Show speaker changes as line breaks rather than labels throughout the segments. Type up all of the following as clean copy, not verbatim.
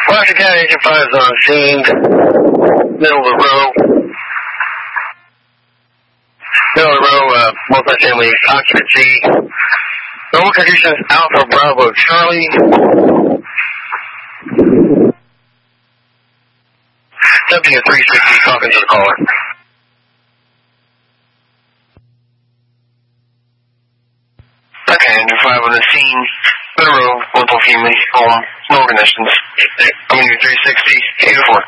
Washington County Engine 5 is on scene. Middle of the row. Middle of the row, multifamily occupancy. Normal conditions, Alpha Bravo Charlie. Jumping at 360, talking to the caller. Okay, Engine 5 on the scene. Middle row, multifamily home, no conditions. I'm in your 360, 804.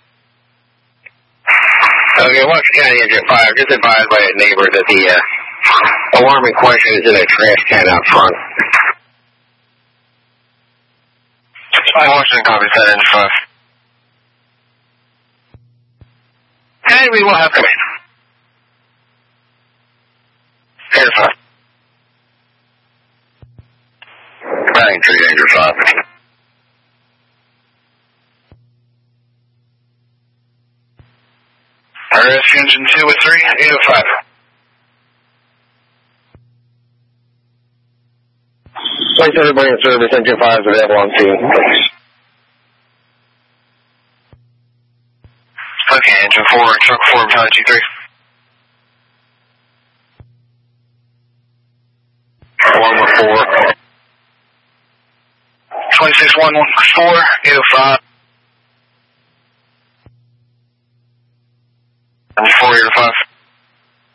Okay, Washington County Engine 5, just advised by a neighbor that the alarm in question is in a trash can out front. Washington copies that, Engine 5. And we will have command. Engine 5. Bang, 3 Engine 5. RS Engine 2 with 3, 805. Thanks everybody in service, Engine 5 is available on scene. Okay, Engine 4, truck 4, Pilot G3. 114. 26114, 805.